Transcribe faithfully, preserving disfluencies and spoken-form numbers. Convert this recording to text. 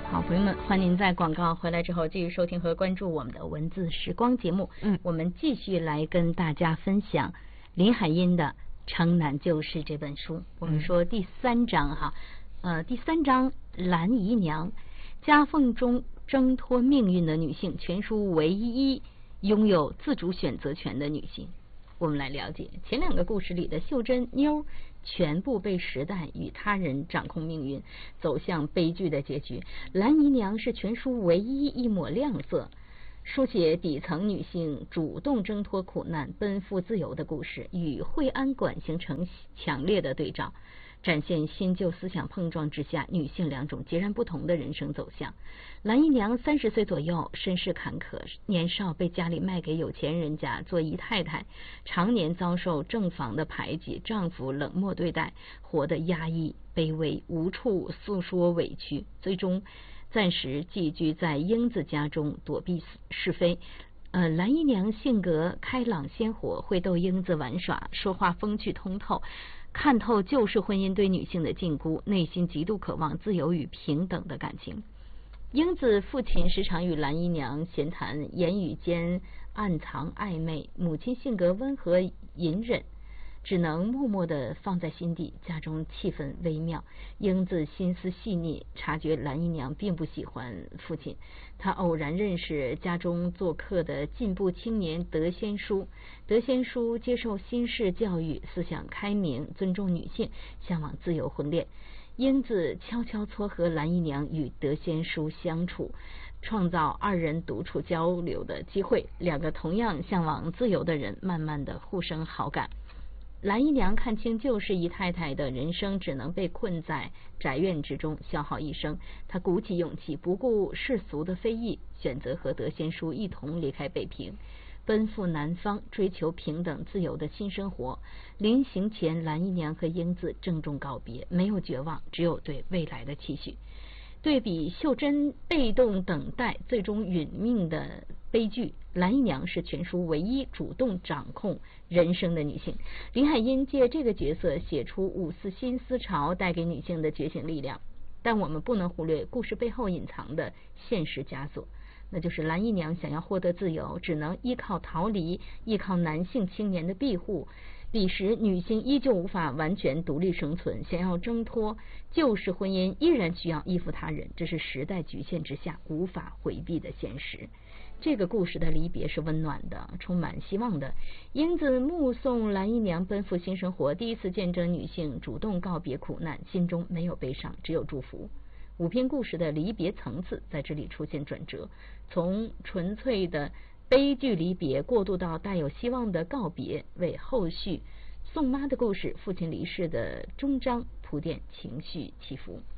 好，朋友们，欢迎您在广告回来之后继续收听和关注我们的文字时光节目。 嗯， 我们继续来跟大家分享林海音的《城南旧事》这本书。我们说第三章哈，呃，第三章蓝姨娘，夹缝中挣脱命运的女性，全书唯一拥有自主选择权的女性。我们来了解前两个故事里的秀珍妞全部被时代与他人掌控命运，走向悲剧的结局。蓝姨娘是全书唯一一抹亮色，书写底层女性主动挣脱苦难、奔赴自由的故事，与惠安馆形成强烈的对照，展现新旧思想碰撞之下女性两种截然不同的人生走向。蓝姨娘三十岁左右，身世坎坷，年少被家里卖给有钱人家做姨太太，常年遭受正房的排挤，丈夫冷漠对待，活得压抑卑微，无处诉说委屈，最终暂时寄居在英子家中躲避是非。呃，蓝姨娘性格开朗鲜活，会逗英子玩耍，说话风趣通透，看透旧式婚姻对女性的禁锢，内心极度渴望自由与平等的感情。英子父亲时常与蓝姨娘闲谈，言语间暗藏暧昧，母亲性格温和隐忍，只能默默地放在心底，家中气氛微妙。英子心思细腻，察觉蓝姨娘并不喜欢父亲。她偶然认识家中做客的进步青年德先书，德先书接受新式教育，思想开明，尊重女性，向往自由婚恋。英子悄悄撮合蓝姨娘与德先书相处，创造二人独处交流的机会，两个同样向往自由的人慢慢的互生好感。蓝姨娘看清旧式姨太太的人生只能被困在宅院之中消耗一生，她鼓起勇气，不顾世俗的非议，选择和德先书一同离开北平，奔赴南方，追求平等自由的新生活。临行前，蓝姨娘和英子郑重告别，没有绝望，只有对未来的期许。对比秀珍被动等待最终殒命的悲剧，蓝姨娘是全书唯一主动掌控人生的女性。林海音借这个角色写出五四新思潮带给女性的觉醒力量，但我们不能忽略故事背后隐藏的现实枷锁，那就是蓝姨娘想要获得自由，只能依靠逃离，依靠男性青年的庇护。彼时女性依旧无法完全独立生存，想要挣脱旧式婚姻依然需要依附他人，这是时代局限之下无法回避的现实。这个故事的离别是温暖的，充满希望的。英子目送蓝姨娘奔赴新生活，第一次见证女性主动告别苦难，心中没有悲伤，只有祝福。五篇故事的离别层次在这里出现转折，从纯粹的悲剧离别过渡到带有希望的告别，为后续宋妈的故事、父亲离世的终章铺垫情绪起伏。